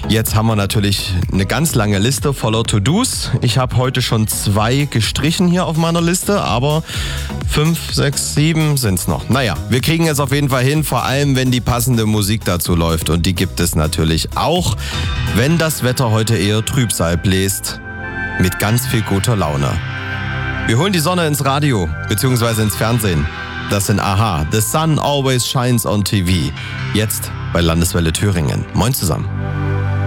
Jetzt haben wir natürlich eine ganz lange Liste voller To-Dos. Ich habe heute schon 2 gestrichen hier auf meiner Liste, aber 5, 6, 7 sind's noch. Naja, wir kriegen es auf jeden Fall hin, vor allem wenn die passende Musik dazu läuft. Und die gibt es natürlich auch, wenn das Wetter heute eher Trübsal bläst, mit ganz viel guter Laune. Wir holen die Sonne ins Radio, beziehungsweise ins Fernsehen. Das sind a-ha. The sun always shines on TV. Jetzt bei Landeswelle Thüringen. Moin zusammen.